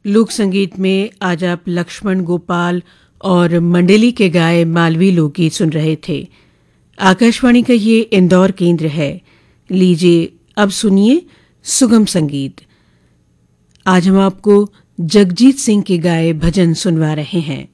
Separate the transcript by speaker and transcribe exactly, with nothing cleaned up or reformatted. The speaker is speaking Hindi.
Speaker 1: लोक संगीत में आज आप लक्ष्मण गोपाल और मंडली के गाए मालवी लोकगीत सुन रहे थे। आकाशवाणी का ये इंदौर केंद्र है। लीजिए अब सुनिए सुगम संगीत। आज हम आपको जगजीत सिंह के गाए भजन सुनवा रहे हैं।